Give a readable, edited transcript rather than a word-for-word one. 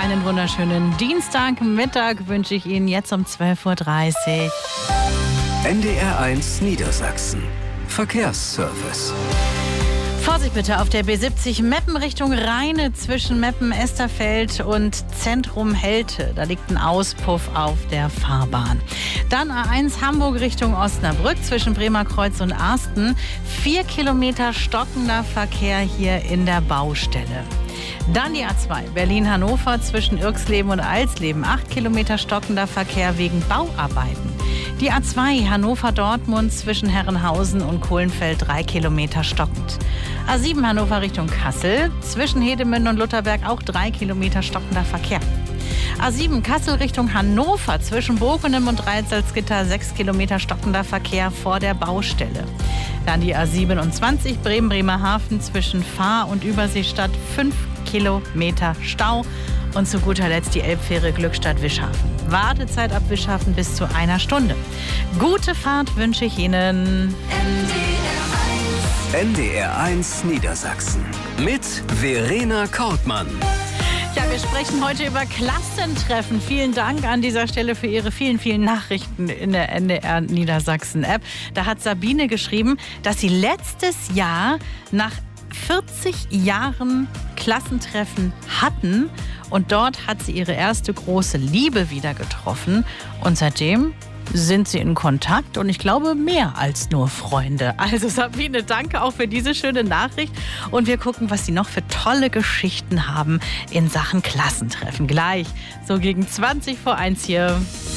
einen wunderschönen Dienstagmittag wünsche ich Ihnen jetzt um 12.30 Uhr. NDR1 Niedersachsen. Verkehrsservice. Vorsicht bitte auf der B70 Meppen Richtung Rheine zwischen Meppen-Esterfeld und Zentrum Helte. Da liegt ein Auspuff auf der Fahrbahn. Dann A1 Hamburg Richtung Osnabrück zwischen Bremerkreuz und Arsten. 4 Kilometer stockender Verkehr hier in der Baustelle. Dann die A2 Berlin-Hannover zwischen Irxleben und Alsleben. 8 Kilometer stockender Verkehr wegen Bauarbeiten. Die A2 Hannover-Dortmund zwischen Herrenhausen und Kohlenfeld 3 Kilometer stockend. A7 Hannover Richtung Kassel zwischen Hedemünde und Lutherberg auch 3 Kilometer stockender Verkehr. A7 Kassel Richtung Hannover zwischen Bokenem und Dreisalzgitter 6 Kilometer stockender Verkehr vor der Baustelle. Dann die A27 Bremen-Bremerhaven zwischen Fahr- und Überseestadt 5 Kilometer Stau. Und zu guter Letzt die Elbfähre Glückstadt-Wischhafen. Wartezeit ab Wischhafen bis zu 1 Stunde. Gute Fahrt wünsche ich Ihnen. NDR1 Niedersachsen. Mit Verena Kortmann. Ja, wir sprechen heute über Klassentreffen. Vielen Dank an dieser Stelle für Ihre vielen, vielen Nachrichten in der NDR Niedersachsen App. Da hat Sabine geschrieben, dass sie letztes Jahr nach 40 Jahren Klassentreffen hatten und dort hat sie ihre erste große Liebe wieder getroffen und seitdem sind sie in Kontakt und ich glaube mehr als nur Freunde. Also Sabine, danke auch für diese schöne Nachricht und wir gucken, was Sie noch für tolle Geschichten haben in Sachen Klassentreffen. Gleich so gegen 20 vor 1 hier.